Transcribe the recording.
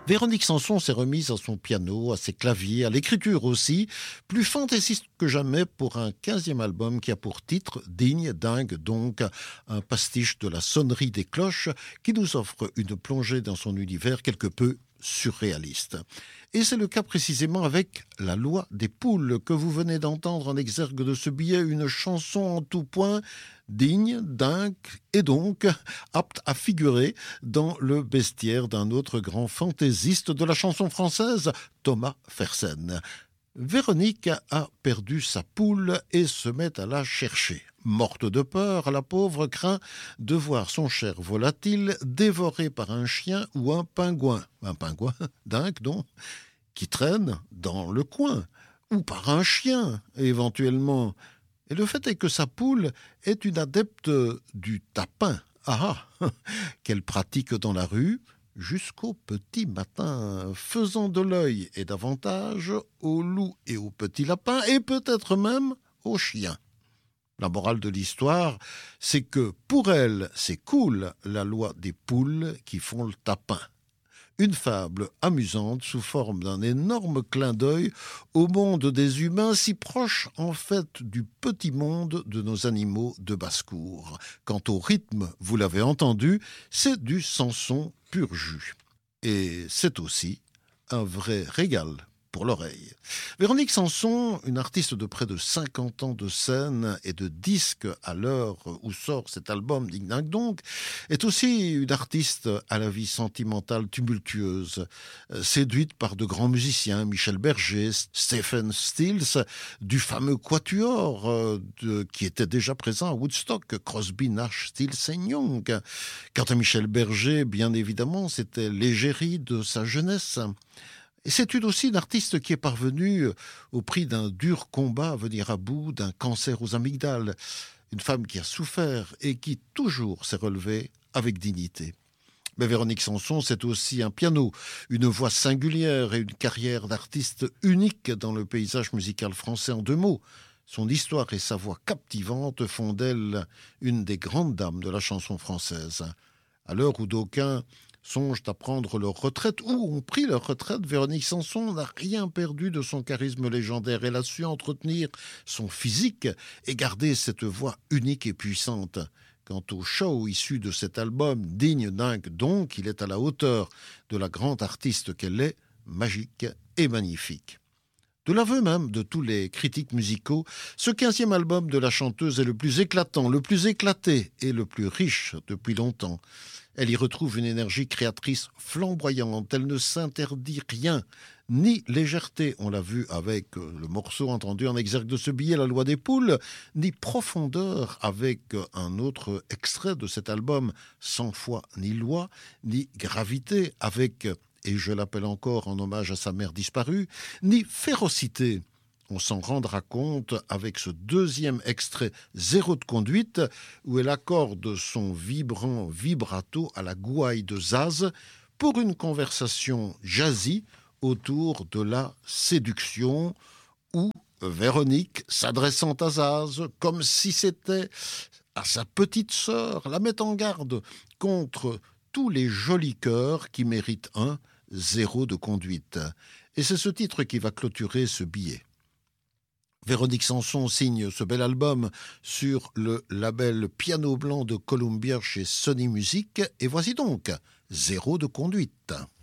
Véronique Sanson s'est remise à son piano, à ses claviers, à l'écriture aussi, plus fantaisiste que jamais pour un 15e album qui a pour titre Digne, dingue donc, un pastiche de la sonnerie des cloches qui nous offre une plongée dans son univers quelque peu surréaliste. Et c'est le cas précisément avec La Loi des poules que vous venez d'entendre en exergue de ce billet, une chanson en tout point digne, dingue et donc apte à figurer dans le bestiaire d'un autre grand fantaisiste de la chanson française, Thomas Fersen. Véronique a perdu sa poule et se met à la chercher. Morte de peur, la pauvre craint de voir son cher volatile dévoré par un chien ou un pingouin. Un pingouin, dingue donc, qui traîne dans le coin. Ou par un chien, éventuellement. Et le fait est que sa poule est une adepte du tapin. Qu'elle pratique dans la rue jusqu'au petit matin, faisant de l'œil et davantage aux loups et aux petits lapins, et peut-être même aux chiens. La morale de l'histoire, c'est que pour elle, c'est cool, la loi des poules qui font le tapin. Une fable amusante sous forme d'un énorme clin d'œil au monde des humains, si proche en fait du petit monde de nos animaux de basse-cour. Quant au rythme, vous l'avez entendu, c'est du Sanson pur jus. Et c'est aussi un vrai régal pour l'oreille. Véronique Sanson, une artiste de près de 50 ans de scène et de disques à l'heure où sort cet album Ding Ding donc, est aussi une artiste à la vie sentimentale tumultueuse, séduite par de grands musiciens, Michel Berger, Stephen Stills, du fameux quatuor qui était déjà présent à Woodstock, Crosby, Nash, Stills et Young. Quant à Michel Berger, bien évidemment, c'était l'égérie de sa jeunesse. Et c'est aussi une artiste qui est parvenue, au prix d'un dur combat, à venir à bout d'un cancer aux amygdales. Une femme qui a souffert et qui toujours s'est relevée avec dignité. Mais Véronique Sanson, c'est aussi un piano, une voix singulière et une carrière d'artiste unique dans le paysage musical français en 2 mots. Son histoire et sa voix captivante font d'elle une des grandes dames de la chanson française. À l'heure où d'aucuns songent à prendre leur retraite, ou ont pris leur retraite, Véronique Sanson n'a rien perdu de son charisme légendaire. Elle a su entretenir son physique et garder cette voix unique et puissante. Quant au show issu de cet album, digne dingue donc, il est à la hauteur de la grande artiste qu'elle est, magique et magnifique. De l'aveu même de tous les critiques musicaux, ce 15e album de la chanteuse est le plus éclatant, le plus éclaté et le plus riche depuis longtemps. Elle y retrouve une énergie créatrice flamboyante, elle ne s'interdit rien, ni légèreté, on l'a vu avec le morceau entendu en exergue de ce billet, La Loi des poules, ni profondeur avec un autre extrait de cet album, Sans foi ni loi, ni gravité avec, et je l'appelle encore en hommage à sa mère disparue, ni férocité. On s'en rendra compte avec ce 2e extrait, Zéro de conduite, où elle accorde son vibrant vibrato à la gouaille de Zaz pour une conversation jazzy autour de la séduction, où Véronique, s'adressant à Zaz, comme si c'était à sa petite sœur, la met en garde contre tous les jolis cœurs qui méritent un zéro de conduite. Et c'est ce titre qui va clôturer ce billet. Véronique Sanson signe ce bel album sur le label Piano Blanc de Columbia chez Sony Music. Et voici donc Zéro de conduite.